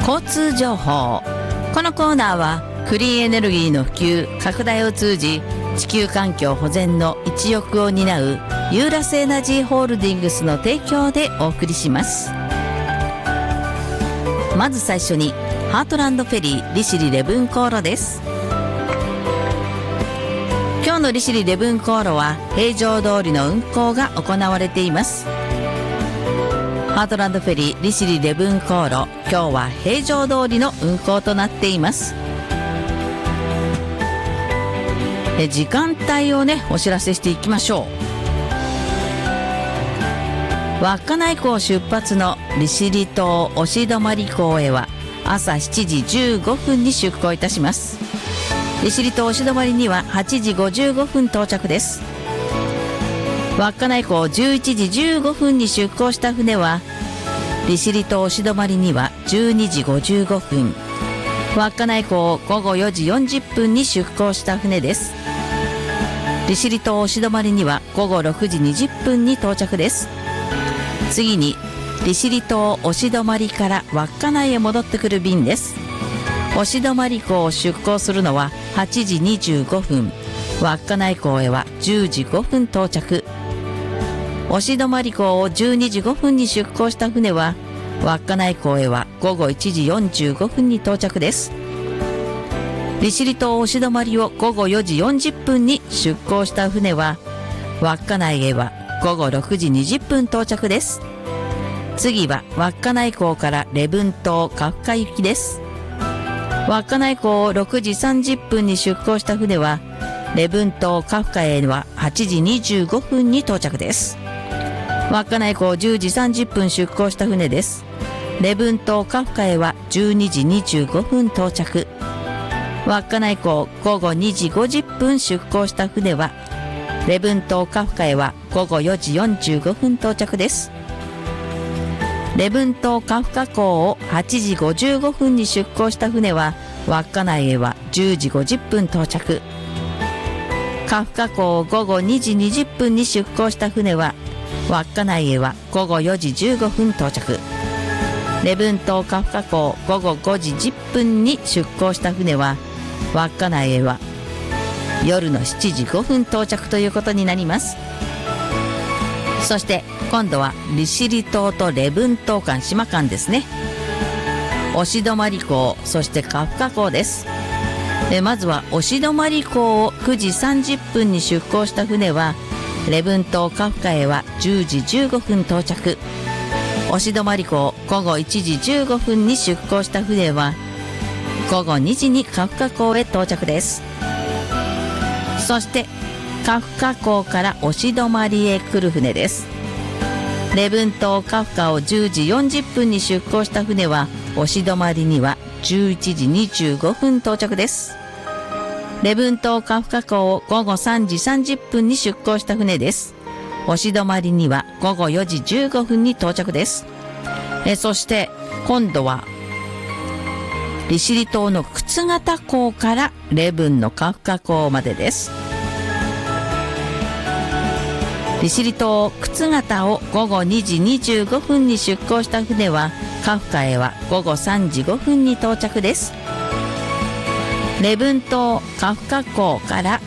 交通情報。このコーナーはクリーンエネルギーの普及拡大を通じ地球環境保全の一翼を担うユーラスエナジーホールディングスの提供でお送りします。まず最初にハートランドフェリー利尻礼文航路です。今日の利尻礼文航路は平常通りの運航が行われています。ハートランドフェリー利尻礼文航路、今日は平常通りの運航となっています。時間帯をねお知らせしていきましょう。稚内港出発の利尻島押泊港へは朝7時15分に出港いたします。利尻島押泊には8時55分到着です。稚内港11時15分に出港した船は利尻島押泊には12時55分、稚内港午後4時40分に出港した船です。利尻島押泊には午後6時20分に到着です。次に利尻島押泊から稚内へ戻ってくる便です。押泊港を出港するのは8時25分、稚内港へは10時5分到着。押泊港を12時5分に出港した船は稚内港へは午後1時45分に到着です。利尻島押泊を午後4時40分に出港した船は稚内へは午後6時20分到着です。次は稚内港から礼文島カフカ行きです。稚内港を6時30分に出港した船は礼文島カフカへは8時25分に到着です。稚内港10時30分出港した船です。礼文島カフカへは12時25分到着。稚内港午後2時50分出港した船は礼文島カフカへは午後4時45分到着です。礼文島カフカ港を8時55分に出港した船は稚内へは10時50分到着。カフカ港を午後2時20分に出港した船は稚内へは午後4時15分到着。礼文島カフカ港午後5時10分に出港した船は稚内へは夜の7時5分到着ということになります。そして今度は利尻島と礼文島間島間ですね。押泊港、そしてカフカ港です。まずは押泊港を9時30分に出港した船は礼文島カフカへは10時15分到着。押泊港午後1時15分に出港した船は午後2時にカフカ港へ到着です。そしてカフカ港から押泊へ来る船です。礼文島カフカを10時40分に出港した船は押泊には11時25分到着です。礼文島カフカ港を午後3時30分に出港した船です。押泊には午後4時15分に到着です。そして今度は利尻島の沓形港から礼文のカフカ港までです。利尻島沓形を午後2時25分に出港した船はカフカへは午後3時5分に到着です。礼文島カフカ港から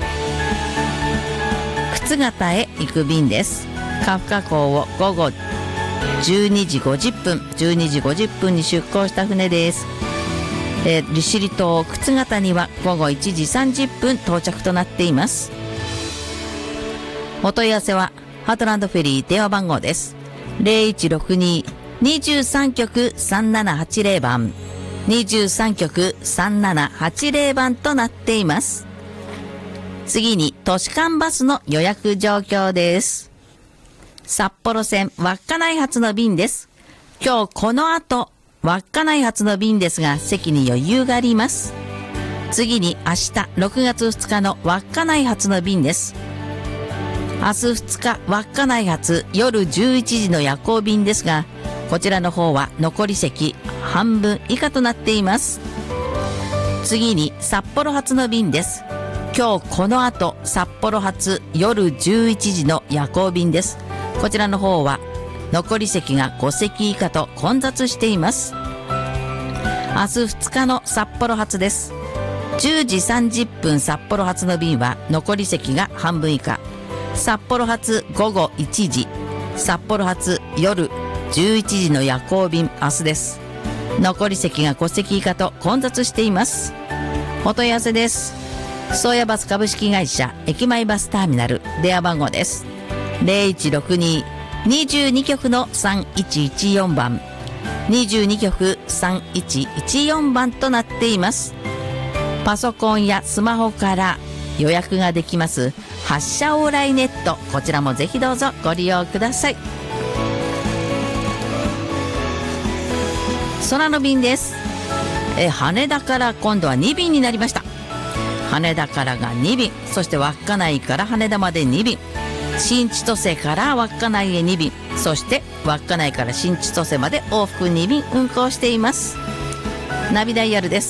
沓形へ行く便です。カフカ港を午後12時50分に出港した船です。利尻島沓形には午後1時30分到着となっています。お問い合わせはハートランドフェリー電話番号です。0162-23局3780番23局3780番となっています。次に都市間バスの予約状況です。札幌線稚内発の便です。今日この後稚内発の便ですが席に余裕があります。次に明日6月2日の稚内発の便です。明日2日稚内発夜11時の夜行便ですがこちらの方は残り席半分以下となっています。次に札幌発の便です。今日この後札幌発夜11時の夜行便です。こちらの方は残り席が5席以下と混雑しています。 明日2日の札幌発です。10時30分札幌発の便は残り席が半分以下。札幌発午後1時、札幌発夜11時の夜行便明日です。残り席が5席以下と混雑しています。お問い合わせです。宗谷バス株式会社駅前バスターミナル、電話番号です。0162-22局の3114番、22局3114番となっています。パソコンやスマホから予約ができます発車往来ネット、こちらもぜひどうぞご利用ください。空の便です。羽田から今度は2便になりました。羽田からが2便、そして稚内から羽田まで2便、新千歳から稚内へ2便、そして稚内から新千歳まで往復2便運行しています。ナビダイヤルです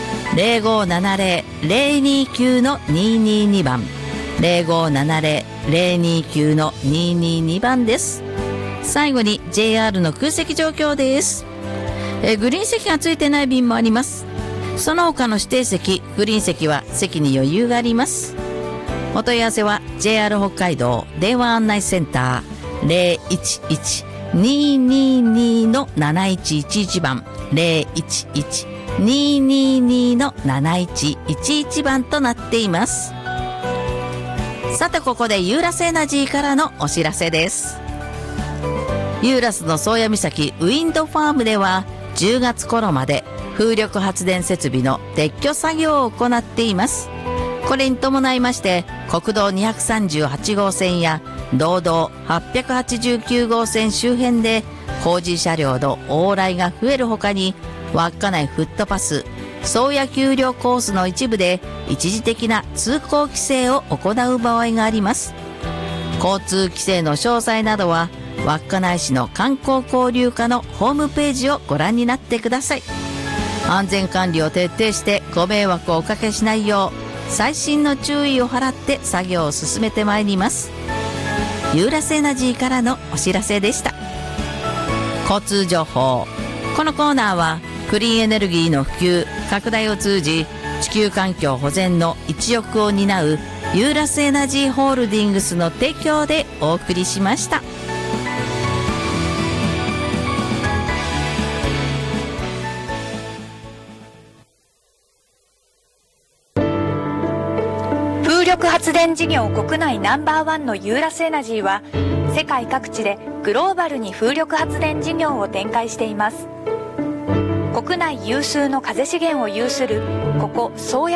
。0570-029-222番、0570-029-222番です。最後に JR の空席状況です。グリーン席がついてない便もあります。その他の指定席、グリーン席は席に余裕があります。お問い合わせは JR 北海道電話案内センター 011-222-7111 番、011-222-7111 番となっています。さて、ここでユーラスエナジーからのお知らせです。ユーラスの宗谷岬ウィンドファームでは10月頃まで風力発電設備の撤去作業を行っています。これに伴いまして国道238号線や道道889号線周辺で工事車両の往来が増えるほかに、稚内フットパス宗谷丘陵コースの一部で一時的な通行規制を行う場合があります。交通規制の詳細などは稚内市の観光交流課のホームページをご覧になってください。安全管理を徹底してご迷惑をおかけしないよう細心の注意を払って作業を進めてまいります。ユーラスエナジーからのお知らせでした。交通情報。このコーナーはクリーンエネルギーの普及拡大を通じ地球環境保全の一翼を担うユーラスエナジーホールディングスの提供でお送りしました。 風力発電事業国内ナンバーワンのユーラスエナジーは世界各地でグローバルに風力発電事業を展開しています。国内有数の風資源を有するここ宗谷